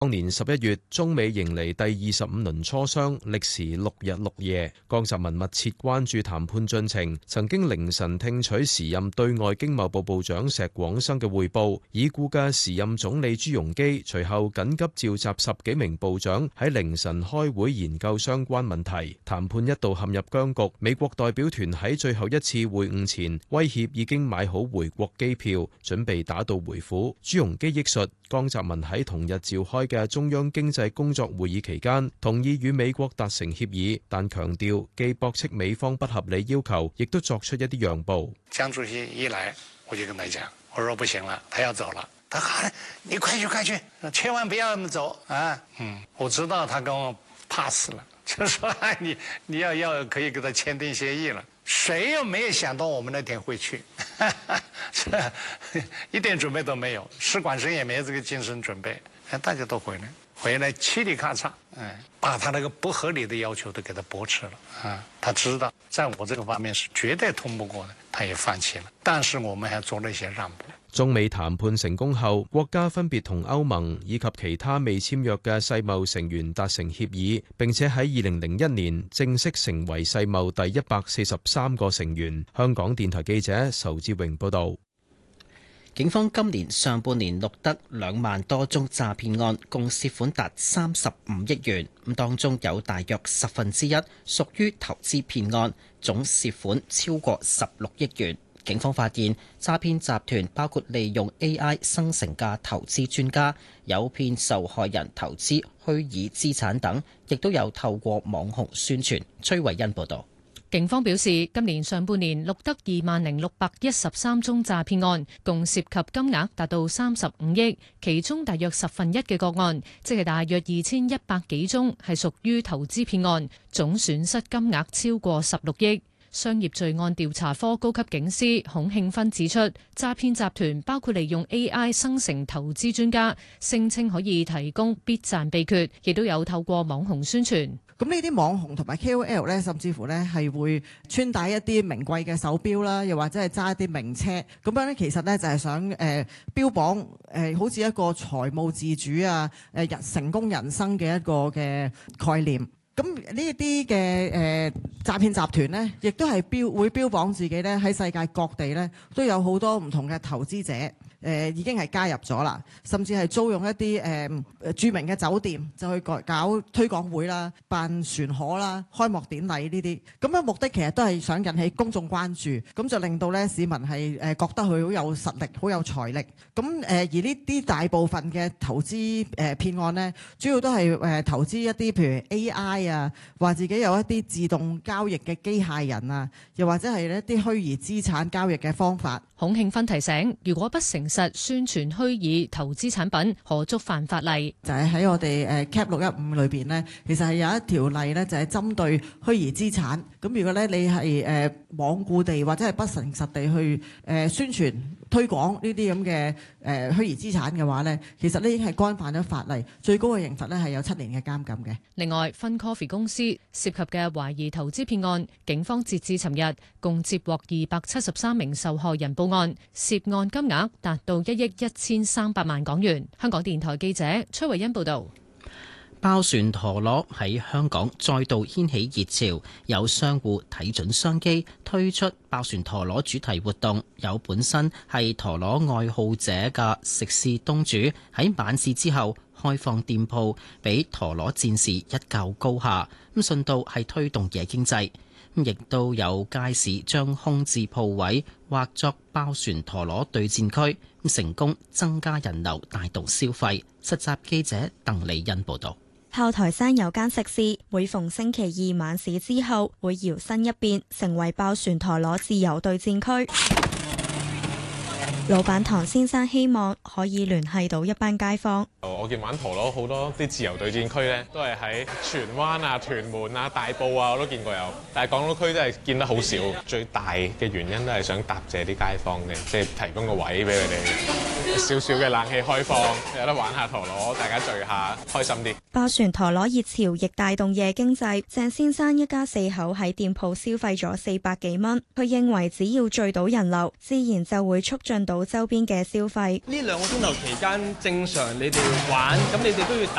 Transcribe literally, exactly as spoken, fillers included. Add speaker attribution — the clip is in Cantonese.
Speaker 1: 當年十一月，中美迎嚟第二十五輪磋商，歷時六日六夜。江澤民密切關注談判進程，曾經凌晨聽取時任對外經貿部部長石廣生嘅匯報。已故嘅時任總理朱鎔基隨後緊急召集十幾名部長喺凌晨開會研究相關問題。談判一度陷入僵局。美國代表團喺最後一次會晤前，威脅已經買好回國機票，準備打道回府。朱鎔基憶述，江澤民喺同日召開嘅中央經濟工作會議期間，同意與美國達成協議，但強調既駁斥美方不合理要求，亦都作出一啲讓步。
Speaker 2: 江主席一來，我就跟他講，我說不行了，他要走了。他喊你快去快去，千萬不要咁走啊！嗯，我知道他跟我怕死了，就說你你要要可以跟他簽訂協議了。誰又沒有想到我們那天會去？一點準備都沒有，使館生也沒有這個精神準備。哎，大家都回來，回來嘁哩咔嚓，哎，把他那個不合理的要求都給他駁斥了啊！他知道在我這個方面是絕對通不過的，他也放棄了。但是我們還做了一些讓步。
Speaker 1: 中美談判成功後，國家分別同歐盟以及其他未簽約嘅世貿成員達成協議，並且喺二零零一年正式成為世貿第一百四十三個成員。香港電台記者仇志榮報導。
Speaker 3: 警方今年上半年錄得兩萬多宗詐騙案，共涉款達三十五億元。咁當中有大約十分之一屬於投資騙案，總涉款超過十六億元。警方發現詐騙集團包括利用 A I 生成嘅投資專家，誘騙受害人投資虛擬資產等，亦都有透過網紅宣傳。崔慧欣報導。
Speaker 4: 警方表示，今年上半年錄得二萬零六百一十三宗詐騙案，共涉及金額達到三十五億，其中大約十分一嘅個案，即係大約二千一百幾宗，係屬於投資騙案，總損失金額超過十六億。商業罪案調查科高級警司孔慶芬指出，詐騙集團包括利用 A I 生成投資專家，聲稱可以提供必賺秘訣，亦都有透過網紅宣傳。
Speaker 5: 咁呢啲網紅同埋 K O L 咧，甚至乎咧係會穿戴一啲名貴嘅手錶啦，又或者係揸一啲名車，咁樣咧其實咧就係想誒、呃、標榜誒、呃、好似一個財務自主啊、誒人成功人生嘅一個嘅概念。咁呢一啲嘅誒詐騙集團呢，亦都係標會標榜自己咧喺世界各地咧都有好多唔同嘅投資者，誒、呃、已經係加入咗啦，甚至係租用一啲誒、呃、著名嘅酒店就去搞搞推廣會啦、辦船河啦、開幕典禮呢啲，咁樣目的其實都係想引起公眾關注，咁就令到咧市民係誒覺得佢好有實力、好有財力。咁誒、呃、而呢啲大部分嘅投資誒騙、呃、案呢，主要都係誒、呃、投資一啲譬如 A I 啊，話自己有一啲自動交易嘅機械人啊，又或者係一啲虛擬資產交易嘅方法。
Speaker 4: 孔慶芬提醒，如果不誠實宣傳虛擬投資產品，可觸犯法例。
Speaker 5: 就係喺我哋誒 Cap 六一五裏邊呢，其實係有一條例呢，就係針對虛擬資產。咁如果咧你係誒罔顧地或者係不誠實地去誒宣傳推廣呢啲咁嘅誒虛擬資產嘅話呢，其實呢已經係干犯咗法例，最高嘅刑罰呢係有七年嘅監禁嘅。
Speaker 4: 另外，FunCoffee 公司涉及嘅懷疑投資騙案，警方截至尋日共接獲二百七十三名受害人報案，涉案金額達到一億一千三百萬港元。香港電台記者崔慧欣報道。
Speaker 3: 包船陀螺喺香港再度掀起熱潮，有商戶睇準商機推出包船陀螺主題活動，有本身係陀螺愛好者嘅食肆東主喺晚市之後開放店鋪俾陀螺戰士一較高下，咁順道係推動夜經濟。亦都有街市將空置鋪位劃作包船陀螺對戰區，成功增加人流，帶動消費。實習記者鄧麗欣報導。
Speaker 6: 炮台山有間食肆，每逢星期二晚市之後，會搖身一變成為包船陀螺自由對戰區。老闆唐先生希望可以聯繫到一班街坊。
Speaker 7: 我見玩陀螺好多啲自由對戰區咧，都係喺荃灣啊、屯門啊、大埔啊，我都見過有。但係港島區真係見得好少。最大嘅原因都係想答謝啲街坊嘅，即係提供個位俾佢哋少少嘅冷氣開放，有得玩下陀螺，大家聚下，開心啲。
Speaker 6: 爆旋陀螺熱潮亦帶動夜經濟。鄭先生一家四口喺店鋪消費咗四百幾蚊，佢認為只要聚到人流，自然就會促進到周邊嘅消費。
Speaker 8: 呢兩個鐘頭期間正常你哋玩，咁你哋都要